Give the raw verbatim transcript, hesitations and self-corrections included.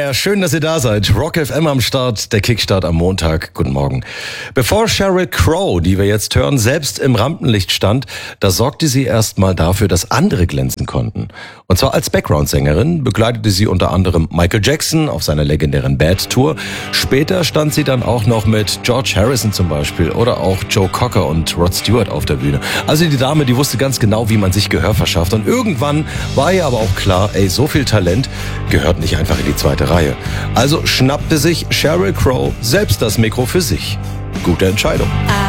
Yeah, schön, dass ihr da seid. Rock F M am Start, der Kickstart am Montag. Guten Morgen. Bevor Sheryl Crow, die wir jetzt hören, selbst im Rampenlicht stand, da sorgte sie erstmal dafür, dass andere glänzen konnten. Und zwar als Background-Sängerin begleitete sie unter anderem Michael Jackson auf seiner legendären Bad Tour. Später stand sie dann auch noch mit George Harrison zum Beispiel oder auch Joe Cocker und Rod Stewart auf der Bühne. Also die Dame, die wusste ganz genau, wie man sich Gehör verschafft. Und irgendwann war ihr aber auch klar, ey, so viel Talent gehört nicht einfach in die zweite Reihe. Also schnappte sich Sheryl Crow selbst das Mikro für sich. Gute Entscheidung.